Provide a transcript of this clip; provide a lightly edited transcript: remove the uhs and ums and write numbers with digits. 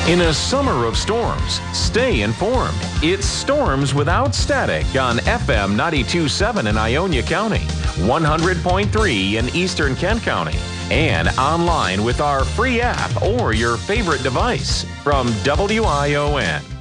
In a summer of storms, stay informed. It's Storms Without Static on FM 92.7 in Ionia County, 100.3 in Eastern Kent County, and online with our free app or your favorite device from WION.